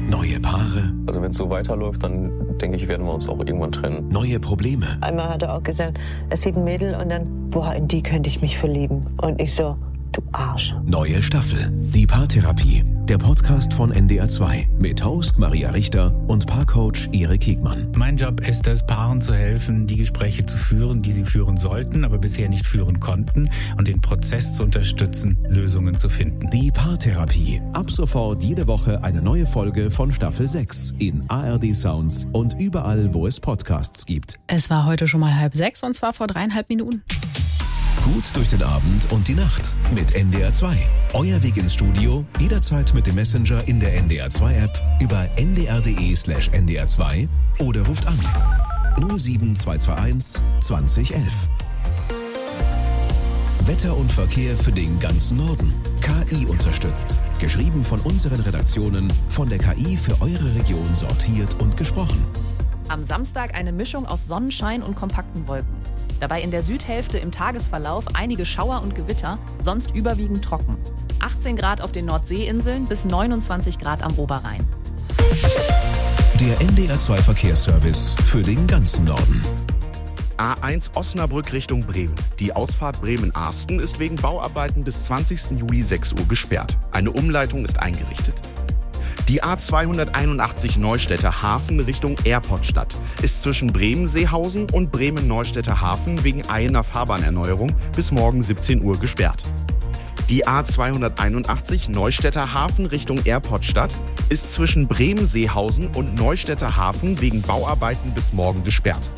Neue Paare. Also wenn es so weiterläuft, dann denke ich, werden wir uns auch irgendwann trennen. Neue Probleme. Einmal hat er auch gesagt, er sieht ein Mädel und dann, boah, in die könnte ich mich verlieben. Und ich so, du Arsch. Neue Staffel. Die Paartherapie. Der Podcast von NDR 2 mit Host Maria Richter und Paarcoach Erik Hegmann. Mein Job ist es, Paaren zu helfen, die Gespräche zu führen, die sie führen sollten, aber bisher nicht führen konnten, und den Prozess zu unterstützen, Lösungen zu finden. Die Paartherapie. Ab sofort jede Woche eine neue Folge von Staffel 6 in ARD Sounds und überall, wo es Podcasts gibt. Es war heute schon mal 5:30 und zwar vor 3,5 Minuten. Gut durch den Abend und die Nacht mit NDR 2. Euer Weg ins Studio, jederzeit mit dem Messenger in der NDR 2 App über ndr.de/ndr2 oder ruft an 07221 2011. Wetter und Verkehr für den ganzen Norden. KI unterstützt. Geschrieben von unseren Redaktionen, von der KI für eure Region sortiert und gesprochen. Am Samstag eine Mischung aus Sonnenschein und kompakten Wolken. Dabei in der Südhälfte im Tagesverlauf einige Schauer und Gewitter, sonst überwiegend trocken. 18 Grad auf den Nordseeinseln bis 29 Grad am Oberrhein. Der NDR 2 Verkehrsservice für den ganzen Norden. A1 Osnabrück Richtung Bremen. Die Ausfahrt Bremen-Arsten ist wegen Bauarbeiten bis 20. Juli 6 Uhr gesperrt. Eine Umleitung ist eingerichtet. Die A281 Neustädter Hafen Richtung Airportstadt ist zwischen Bremen-Seehausen und Bremen-Neustädter Hafen wegen eiener Fahrbahnerneuerung bis morgen 17 Uhr gesperrt. Die A281 Neustädter Hafen Richtung Airportstadt ist zwischen Bremen-Seehausen und Neustädter Hafen wegen Bauarbeiten bis morgen gesperrt.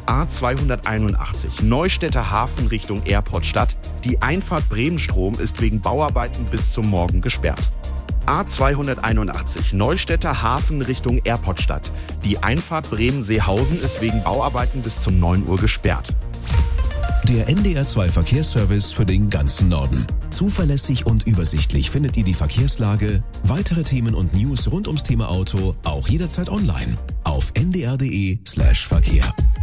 A281 Neustädter Hafen Richtung Airportstadt. Die Einfahrt Bremenstrom ist wegen Bauarbeiten bis zum Morgen gesperrt. A281 Neustädter Hafen Richtung Airportstadt. Die Einfahrt Bremen-Seehausen ist wegen Bauarbeiten bis zum 9 Uhr gesperrt. Der NDR 2 Verkehrsservice für den ganzen Norden. Zuverlässig und übersichtlich findet ihr die Verkehrslage, weitere Themen und News rund ums Thema Auto auch jederzeit online auf ndr.de/Verkehr.